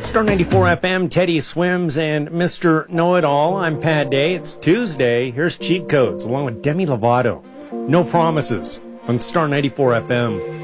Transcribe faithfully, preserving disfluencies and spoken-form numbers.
Star ninety-four F M, Teddy Swims, and Mister Know-It-All. I'm Pat Day. It's Tuesday. Here's Cheat Codes, along with Demi Lovato. No Promises on Star ninety-four F M.